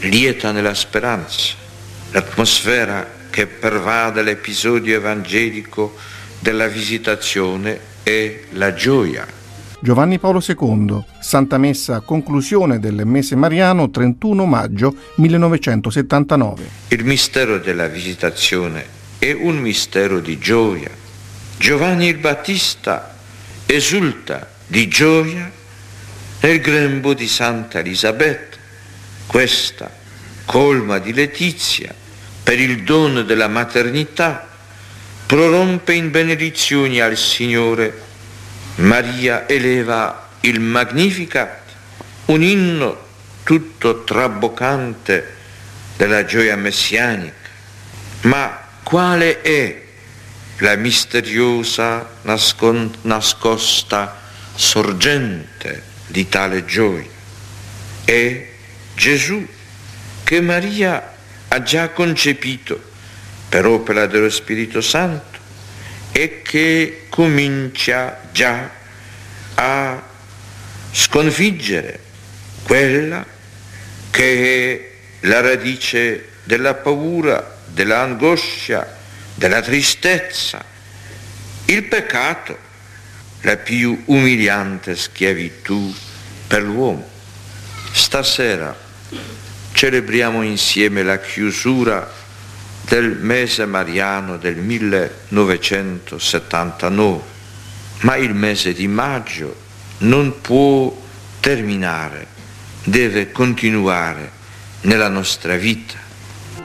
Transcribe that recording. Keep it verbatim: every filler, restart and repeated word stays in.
lieta nella speranza, l'atmosfera che pervade l'episodio evangelico della visitazione è la gioia. Giovanni Paolo secondo, Santa Messa a conclusione del mese mariano, trentuno maggio millenovecentosettantanove. Il mistero della visitazione è un mistero di gioia. Giovanni il Battista esulta di gioia nel grembo di Santa Elisabetta. Questa, colma di letizia per il dono della maternità, prorompe in benedizioni al Signore. Maria eleva il Magnificat, un inno tutto traboccante della gioia messianica. Ma quale è la misteriosa nascon- nascosta sorgente di tale gioia? È Gesù che Maria ha già concepito per opera dello Spirito Santo e che comincia già a sconfiggere quella che è la radice della paura, dell'angoscia, della tristezza, il peccato, la più umiliante schiavitù per l'uomo. Stasera celebriamo insieme la chiusura del mese mariano del millenovecentosettantanove, ma il mese di maggio non può terminare, deve continuare nella nostra vita.